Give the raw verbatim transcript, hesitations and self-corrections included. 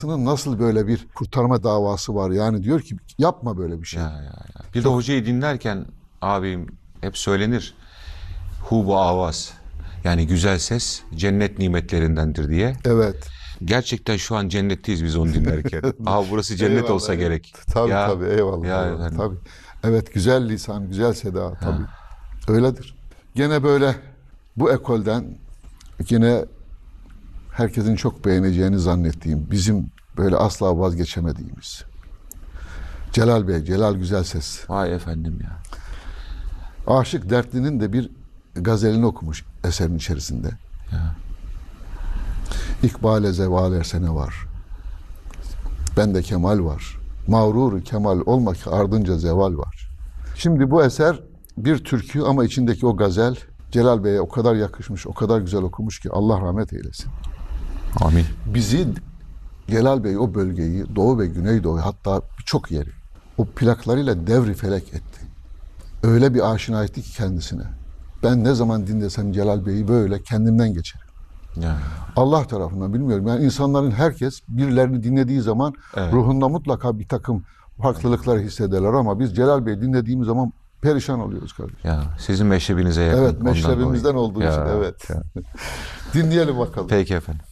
Nasıl böyle bir kurtarma davası var? Yani diyor ki yapma böyle bir şey. Ya, ya, ya. Bir de hocayı dinlerken abim hep söylenir. Hu bu avaz. Yani güzel ses cennet nimetlerindendir diye. Evet. Gerçekten şu an cennetteyiz biz onu dinlerken. Aha burası cennet Eyvallah, olsa eyvallah. gerek. Tabii Ya, tabii eyvallah. ya eyvallah, efendim. tabii. Evet, güzel lisan, güzel seda tabii. Öyledir. Gene böyle bu ekolden yine herkesin çok beğeneceğini zannettiğim, bizim böyle asla vazgeçemediğimiz Celal Bey, Celal Güzelses. Vay efendim ya. Aşık Dertli'nin de bir gazelini okumuş eserin içerisinde. Ya. İkbale zeval ersene var. Bende kemal var. Mağrur kemal olmak ardınca zeval var. Şimdi bu eser bir türkü ama içindeki o gazel Celal Bey'e o kadar yakışmış, o kadar güzel okumuş ki Allah rahmet eylesin. Amin. Bizi Celal Bey o bölgeyi, Doğu ve Güneydoğu hatta birçok yeri o plaklarıyla devri felek etti. Öyle bir aşina etti ki kendisine. Ben ne zaman dinlesem Celal Bey'i böyle kendimden geçerim. Ya. Allah tarafından bilmiyorum. Yani insanların herkes birilerini dinlediği zaman Evet. ruhunda mutlaka bir takım farklılıklar hissederler ama biz Celal Bey'i dinlediğimiz zaman perişan oluyoruz kardeşim. Ya sizin meşrebinize yakın. Evet, ondan meşrebimizden dolayı. olduğu Ya, için evet. ya. Dinleyelim bakalım. Peki efendim.